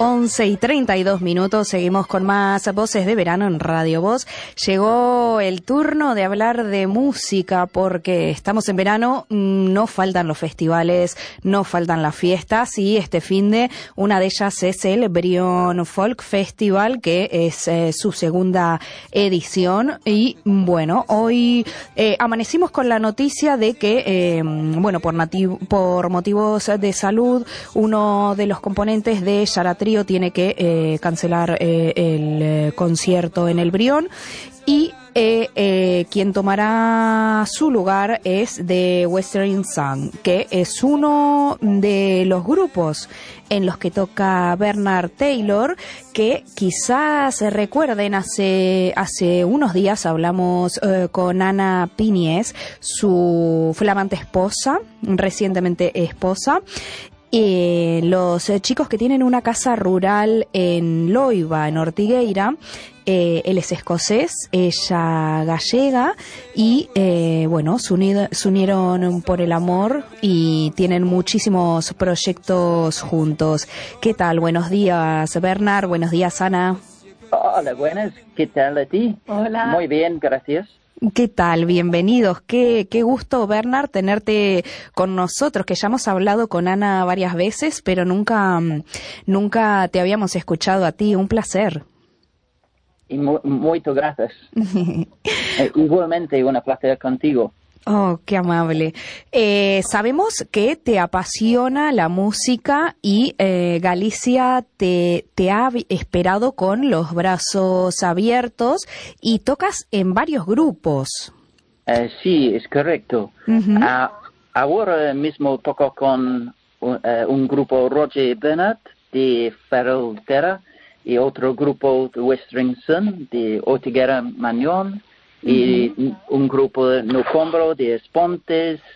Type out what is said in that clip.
11:32. Seguimos con más Voces de Verano en Radio Voz. Llegó el turno de hablar de música porque estamos en verano, no faltan los festivales, no faltan las fiestas y este finde una de ellas es el Brión Folk Festival, que es su segunda edición. Y bueno, hoy amanecimos con la noticia de que, por motivos de salud, uno de los componentes de Yara Trio tiene que cancelar el concierto en el Brión y quien tomará su lugar es The Western Sun, que es uno de los grupos en los que toca Bernard Taylor, que quizás se recuerden, hace unos días hablamos con Ana Pinies, su flamante esposa, recientemente esposa. Los chicos que tienen una casa rural en Loiva, en Ortigueira, él es escocés, ella gallega y se unieron por el amor y tienen muchísimos proyectos juntos. ¿Qué tal? Buenos días, Bernard. Buenos días, Ana. Hola, buenas. ¿Qué tal a ti? Hola. Muy bien, gracias. ¿Qué tal? Bienvenidos. Qué gusto, Bernard, tenerte con nosotros, que ya hemos hablado con Ana varias veces, pero nunca te habíamos escuchado a ti. Un placer. Y muchas gracias. Igualmente, un placer contigo. Oh, qué amable. Sabemos que te apasiona la música y Galicia te ha esperado con los brazos abiertos y tocas en varios grupos. Sí, es correcto. Uh-huh. Ahora mismo toco con un grupo Roger Bernard de Feral Terra y otro grupo The Western Sun de Ortigueira Mañón. Y un grupo de Nocombro, de Espontes,